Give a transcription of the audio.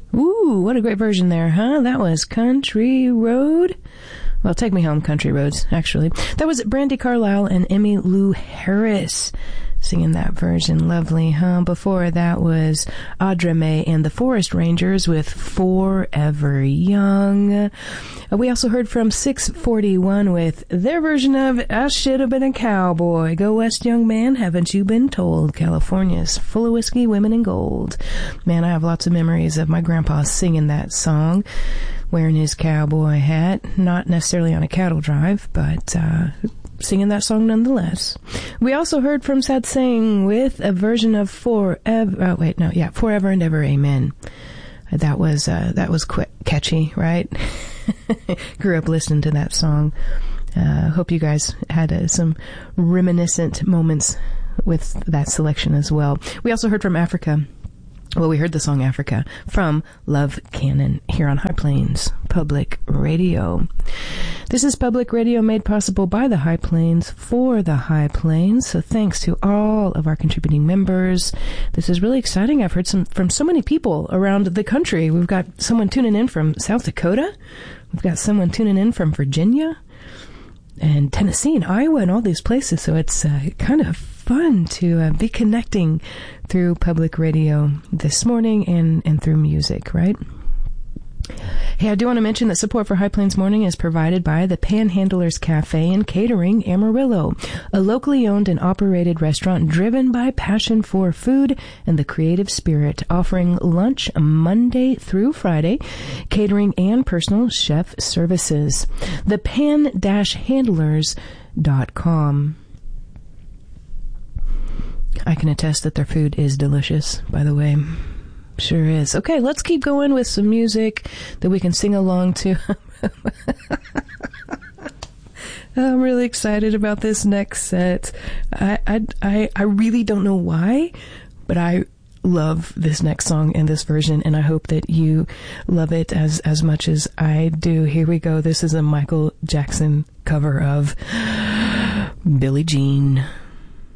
Ooh, what a great version there, huh? That was Country Road. Well, Take Me Home, Country Roads, actually. That was Brandi Carlile and Emmylou Harris singing that version. Lovely, huh? Before that was Audra May and the Forest Rangers with Forever Young. We also heard from 641 with their version of I Should Have Been a Cowboy. Go West, young man, haven't you been told? California's full of whiskey, women, and gold. Man, I have lots of memories of my grandpa singing that song, wearing his cowboy hat, not necessarily on a cattle drive, but singing that song nonetheless. We also heard from Satsang with a version of Forever and Ever, Amen. That was catchy, right? Grew up listening to that song. Hope you guys had some reminiscent moments with that selection as well. We also heard from Africa. Well, we heard the song Africa from Love Cannon here on High Plains Public Radio. This is Public Radio made possible by the High Plains for the High Plains. So thanks to all of our contributing members. This is really exciting. I've heard from so many people around the country. We've got someone tuning in from South Dakota. We've got someone tuning in from Virginia and Tennessee and Iowa and all these places. So it's kind of fun to be connecting through public radio this morning and through music, right? Hey, I do want to mention that support for High Plains Morning is provided by the Panhandlers Cafe and Catering Amarillo, a locally owned and operated restaurant driven by passion for food and the creative spirit, offering lunch Monday through Friday, catering and personal chef services. The pan-handlers.com. I can attest that their food is delicious, by the way. Sure is. Okay, let's keep going with some music that we can sing along to. I'm really excited about this next set. I really don't know why, but I love this next song and this version, and I hope that you love it as much as I do. Here we go. This is a Michael Jackson cover of Billie Jean.